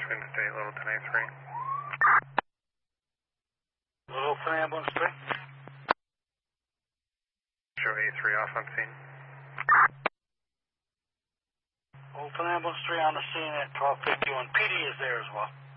Twin State, Littleton A3. Littleton Ambulance 3. Show A3 off on scene. Littleton Ambulance 3 on the scene at 12:51. PD is there as well.